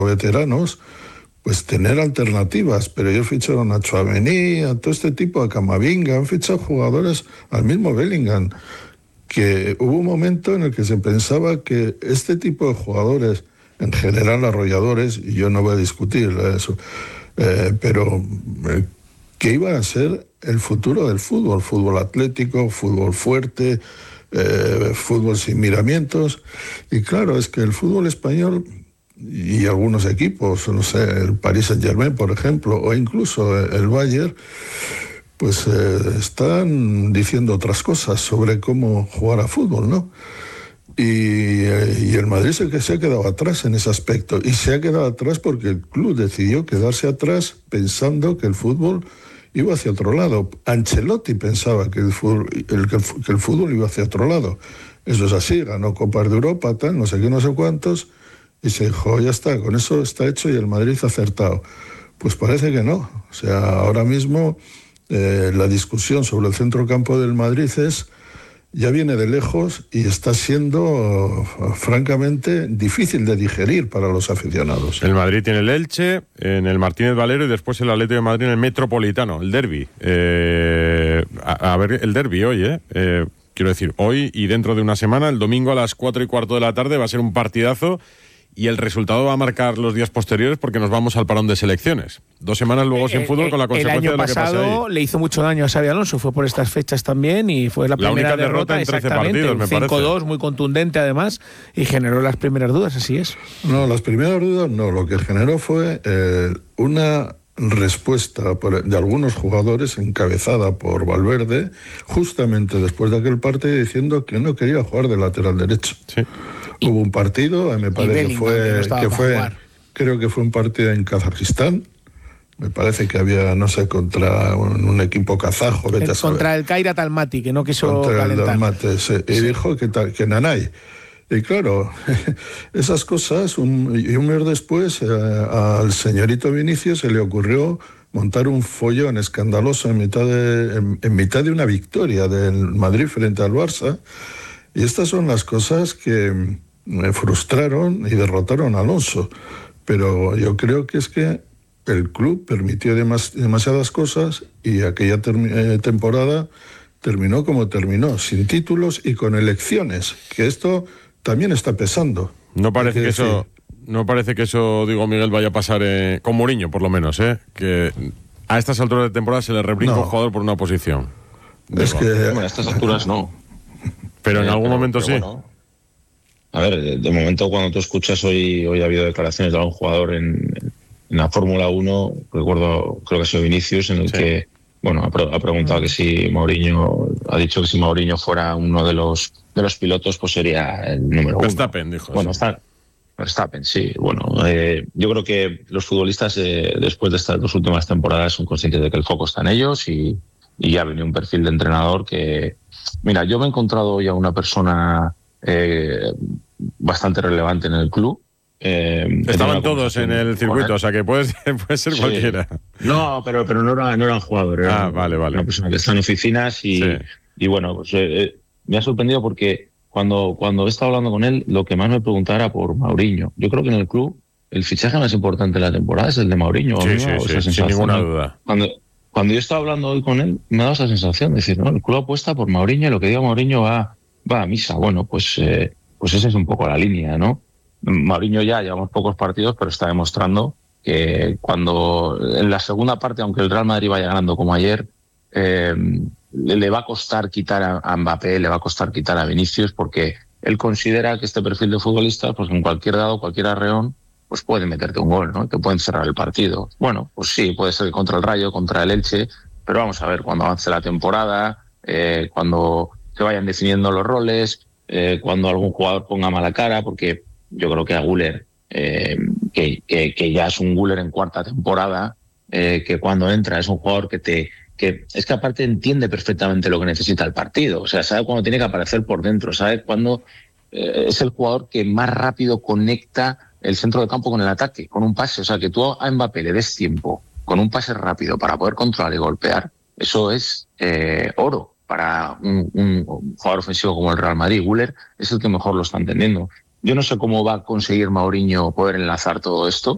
veteranos, pues tener alternativas, pero ellos ficharon a Tchouaméni, a todo este tipo, a Camavinga, han fichado jugadores, al mismo Bellingham, que hubo un momento en el que se pensaba que este tipo de jugadores, en general arrolladores, y yo no voy a discutir eso, pero que iban a ser el futuro del fútbol, fútbol atlético, fútbol fuerte, fútbol sin miramientos. Y claro, es que el fútbol español y algunos equipos, no sé, el Paris Saint-Germain, por ejemplo, o incluso el Bayern, pues están diciendo otras cosas sobre cómo jugar a fútbol, ¿no? Y el Madrid es el que se ha quedado atrás en ese aspecto. Y se ha quedado atrás porque el club decidió quedarse atrás pensando que el fútbol iba hacia otro lado. Ancelotti pensaba que el fútbol iba hacia otro lado. Eso es así, ganó Copas de Europa, tal, no sé qué, no sé cuántos, y se dijo, ya está, con eso está hecho y el Madrid ha acertado. Pues parece que no. O sea, ahora mismo la discusión sobre el centrocampo del Madrid ya viene de lejos y está siendo, francamente, difícil de digerir para los aficionados. El Madrid tiene el Elche en el Martínez Valero y después el Atlético de Madrid en el Metropolitano, el derbi. A ver, el derbi hoy, quiero decir, hoy y dentro de una semana, el domingo a las 4:15 de la tarde, va a ser un partidazo. Y el resultado va a marcar los días posteriores porque nos vamos al parón de selecciones. 2 semanas luego sin fútbol con la consecuencia de lo que pasa ahí. El año pasado le hizo mucho daño a Xabi Alonso, fue por estas fechas también y fue la primera única derrota en 13 partidos, me parece. 5-2, muy contundente además, y generó las primeras dudas, así es. No, las primeras dudas no, lo que generó fue una respuesta de algunos jugadores encabezada por Valverde, justamente después de aquel partido, diciendo que no quería jugar de lateral derecho. Sí. Hubo un partido, me parece creo que fue un partido en Kazajistán, me parece que había, no sé, contra un equipo kazajo. Contra el Kairat Almaty, que no quiso contra calentar. El Almaty, sí. Y dijo que Nanay. Y claro, esas cosas, un mes después, al señorito Vinicius se le ocurrió montar un follón escandaloso en mitad de una victoria del Madrid frente al Barça. Y estas son las cosas que me frustraron y derrotaron a Alonso. Pero yo creo que es que el club permitió demasiadas cosas y aquella temporada terminó como terminó, sin títulos y con elecciones, que esto también está pesando. No parece que eso, digo, Miguel, vaya a pasar con Mourinho, por lo menos, que a estas alturas de temporada se le rebrinca un jugador por una posición. Es que a estas alturas no. Pero en algún momento sí. Bueno, a ver, de momento cuando tú escuchas hoy ha habido declaraciones de algún jugador en la Fórmula 1, recuerdo, creo que ha sido Vinicius, en el que, bueno, ha preguntado que si Mourinho, ha dicho que si Mourinho fuera uno de los pilotos, pues sería el número 1. Verstappen, dijo. Bueno, Verstappen, sí. Bueno, yo creo que los futbolistas, después de estas 2 últimas temporadas, son conscientes de que el foco está en ellos y ha venido un perfil de entrenador que... Mira, yo me he encontrado hoy a una persona bastante relevante en el club. Estaban todos en el circuito, o sea que puede ser cualquiera. No, pero no eran jugadores. Vale. Una persona que está en oficinas y bueno, pues me ha sorprendido porque cuando he estado hablando con él, lo que más me preguntaba era por Mourinho. Yo creo que en el club el fichaje más importante de la temporada es el de Mourinho. Sí, sin ninguna duda. Cuando yo estaba hablando hoy con él, me ha dado esa sensación de decir, no, el club apuesta por Mourinho y lo que diga Mourinho va a misa. Bueno, pues esa es un poco la línea, ¿no? Mourinho ya llevamos pocos partidos, pero está demostrando que cuando en la segunda parte, aunque el Real Madrid vaya ganando como ayer, le va a costar quitar a Mbappé, le va a costar quitar a Vinicius, porque él considera que este perfil de futbolista, pues en cualquier dado, cualquier arreón, pues pueden meterte un gol, ¿no? Te pueden cerrar el partido. Bueno, pues sí, puede ser contra el Rayo, contra el Elche, pero vamos a ver cuando avance la temporada, cuando se vayan definiendo los roles, cuando algún jugador ponga mala cara, porque yo creo que a Güler, que ya es un Güler en 4ª temporada, que cuando entra es un jugador que es que aparte entiende perfectamente lo que necesita el partido, o sea, sabe cuándo tiene que aparecer por dentro, sabe cuándo es el jugador que más rápido conecta el centro del campo con el ataque, con un pase. O sea, que tú a Mbappé le des tiempo con un pase rápido para poder controlar y golpear, eso es oro para un jugador ofensivo como el Real Madrid. Güler es el que mejor lo está entendiendo. Yo no sé cómo va a conseguir Mourinho poder enlazar todo esto,